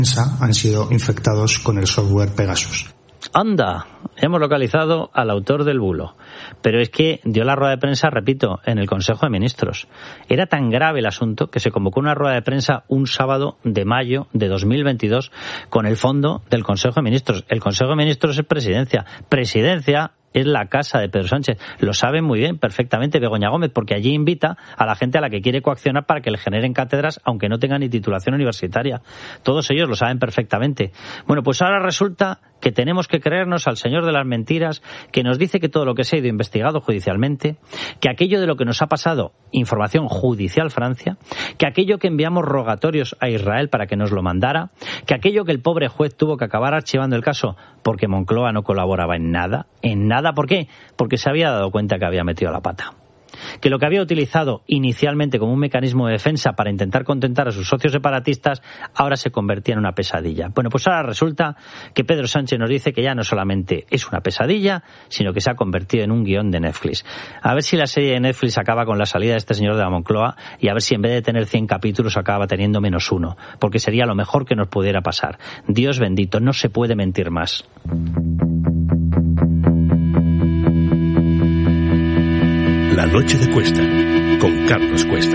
han sido infectados con el software Pegasus. ¡Anda! Hemos localizado al autor del bulo. Pero es que dio la rueda de prensa, repito, en el Consejo de Ministros. Era tan grave el asunto que se convocó una rueda de prensa un sábado de mayo de 2022 con el fondo del Consejo de Ministros. El Consejo de Ministros es presidencia. Presidencia es la casa de Pedro Sánchez. Lo sabe muy bien, perfectamente, Begoña Gómez, porque allí invita a la gente a la que quiere coaccionar para que le generen cátedras, aunque no tengan ni titulación universitaria. Todos ellos lo saben perfectamente. Bueno, pues ahora resulta que tenemos que creernos al señor de las mentiras, que nos dice que todo lo que se ha ido investigado judicialmente, que aquello de lo que nos ha pasado, información judicial Francia, que aquello que enviamos rogatorios a Israel para que nos lo mandara, que aquello que el pobre juez tuvo que acabar archivando el caso porque Moncloa no colaboraba en nada. ¿Por qué? Porque se había dado cuenta que había metido la pata. Que lo que había utilizado inicialmente como un mecanismo de defensa para intentar contentar a sus socios separatistas ahora se convertía en una pesadilla. Bueno, pues ahora resulta que Pedro Sánchez nos dice que ya no solamente es una pesadilla, sino que se ha convertido en un guión de Netflix. A ver si la serie de Netflix acaba con la salida de este señor de la Moncloa y a ver si en vez de tener 100 capítulos acaba teniendo -1, porque sería lo mejor que nos pudiera pasar. Dios bendito, no se puede mentir más. La noche de Cuesta, con Carlos Cuesta.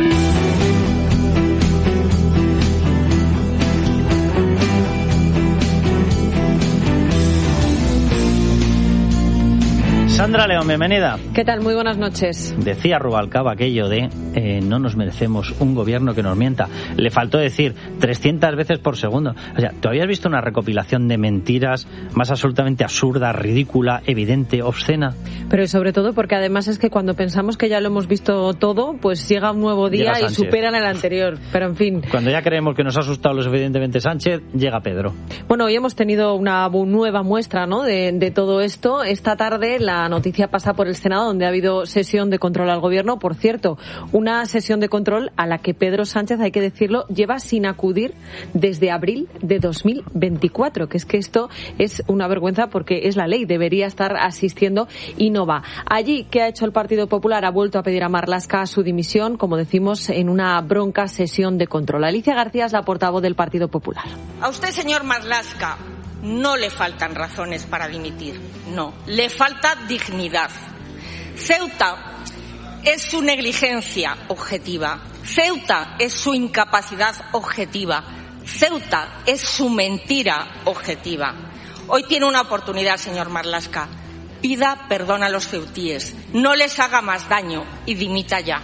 Sandra León, bienvenida. ¿Qué tal? Muy buenas noches. Decía Rubalcaba aquello de no nos merecemos un gobierno que nos mienta. Le faltó decir 300 veces por segundo. O sea, ¿tú habías visto una recopilación de mentiras más absolutamente absurda, ridícula, evidente, obscena? Pero sobre todo porque además es que cuando pensamos que ya lo hemos visto todo, pues llega un nuevo día y superan el anterior. Pero en fin. Cuando ya creemos que nos ha asustado lo suficientemente Sánchez, llega Pedro. Bueno, hoy hemos tenido una nueva muestra, ¿no?, de todo esto. Esta tarde la noticia pasa por el Senado, donde ha habido sesión de control al Gobierno. Por cierto, una sesión de control a la que Pedro Sánchez, hay que decirlo, lleva sin acudir desde abril de 2024, que es que esto es una vergüenza porque es la ley, debería estar asistiendo y no va. Allí, ¿qué ha hecho el Partido Popular? Ha vuelto a pedir a Marlaska su dimisión, como decimos, en una bronca sesión de control. Alicia García es la portavoz del Partido Popular. A usted, señor Marlaska, no le faltan razones para dimitir, no, le falta dignidad. Ceuta es su negligencia objetiva, Ceuta es su incapacidad objetiva, Ceuta es su mentira objetiva. Hoy tiene una oportunidad, señor Marlaska. Pida perdón a los ceutíes, no les haga más daño y dimita ya.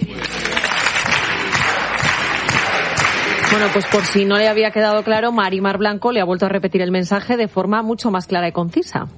Bueno, pues por si no le había quedado claro, Mari Mar Blanco le ha vuelto a repetir el mensaje de forma mucho más clara y concisa.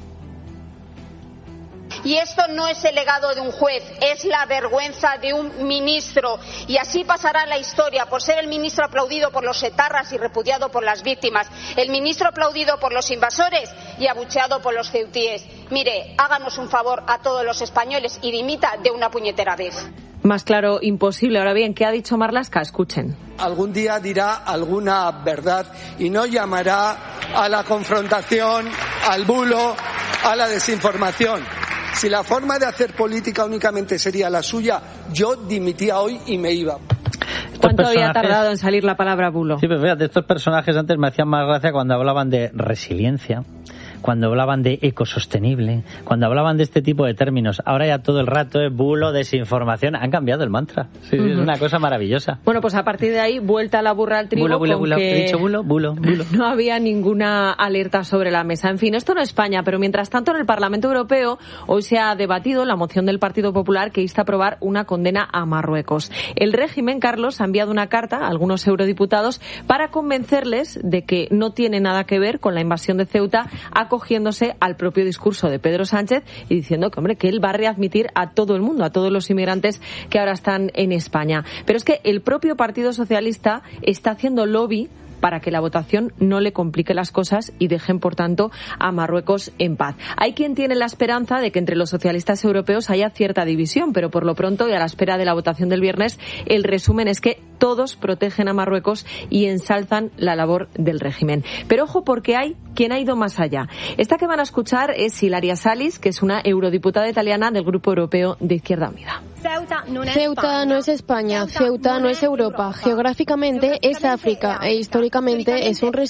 Y esto no es el legado de un juez, es la vergüenza de un ministro. Y así pasará la historia por ser el ministro aplaudido por los etarras y repudiado por las víctimas, el ministro aplaudido por los invasores y abucheado por los ceutíes. Mire, háganos un favor a todos los españoles y dimita de una puñetera vez. Más claro, imposible. Ahora bien, ¿qué ha dicho Marlaska? Escuchen. Algún día dirá alguna verdad y no llamará a la confrontación, al bulo, a la desinformación. Si la forma de hacer política únicamente sería la suya, yo dimitía hoy y me iba. ¿Cuánto había tardado en salir la palabra bulo? Sí, pero fíjate, estos personajes antes me hacían más gracia cuando hablaban de resiliencia, cuando hablaban de ecosostenible, cuando hablaban de este tipo de términos. Ahora ya todo el rato es bulo, desinformación. Han cambiado el mantra. Sí, es una cosa maravillosa. Bueno, pues a partir de ahí, vuelta a la burra al trigo. Bulo. He dicho bulo. No había ninguna alerta sobre la mesa. En fin, esto no es España, pero mientras tanto en el Parlamento Europeo hoy se ha debatido la moción del Partido Popular que insta a aprobar una condena a Marruecos. El régimen, Carlos, ha enviado una carta a algunos eurodiputados para convencerles de que no tiene nada que ver con la invasión de Ceuta, acogiéndose al propio discurso de Pedro Sánchez y diciendo que, hombre, que él va a readmitir a todo el mundo, a todos los inmigrantes que ahora están en España. Pero es que el propio Partido Socialista está haciendo lobby para que la votación no le complique las cosas y dejen, por tanto, a Marruecos en paz. Hay quien tiene la esperanza de que entre los socialistas europeos haya cierta división, pero por lo pronto y a la espera de la votación del viernes, el resumen es que todos protegen a Marruecos y ensalzan la labor del régimen. Pero ojo, porque hay quien ha ido más allá. Esta que van a escuchar es Ilaria Salis, que es una eurodiputada italiana del Grupo Europeo de Izquierda Unida. Ceuta no es España, Ceuta no es Europa. Geográficamente es África e históricamente es un